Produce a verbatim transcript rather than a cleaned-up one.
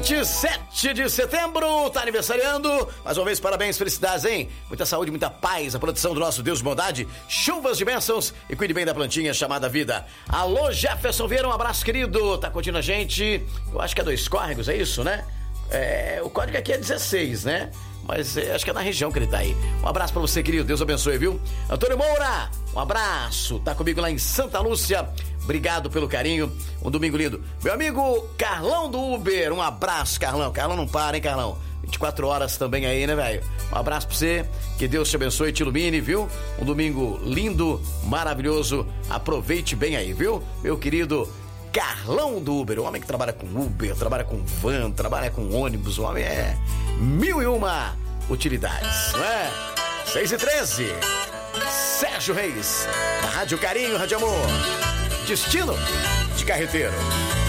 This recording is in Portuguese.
vinte e sete de setembro, tá aniversariando. Mais uma vez, parabéns, felicidades, hein? Muita saúde, muita paz, a produção do nosso Deus de bondade, chuvas de bênçãos e cuide bem da plantinha chamada vida. Alô, Jefferson Vieira, um abraço, querido. Tá curtindo a gente? Eu acho que é dois córregos, é isso, né? É, o código aqui é dezesseis, né? Mas é, acho que é na região que ele tá aí. Um abraço pra você, querido. Deus abençoe, viu? Antônio Moura, um abraço. Tá comigo lá em Santa Lúcia. Obrigado pelo carinho. Um domingo lindo. Meu amigo Carlão do Uber. Um abraço, Carlão. Carlão não para, hein, Carlão? vinte e quatro horas também aí, né, velho? Um abraço pra você. Que Deus te abençoe e te ilumine, viu? Um domingo lindo, maravilhoso. Aproveite bem aí, viu? Meu querido Carlão do Uber, o homem que trabalha com Uber, trabalha com van, trabalha com ônibus, o homem é mil e uma utilidades, não é? seis e treze, Sérgio Reis, da Rádio Carinho, Rádio Amor, Destino de Carreteiro.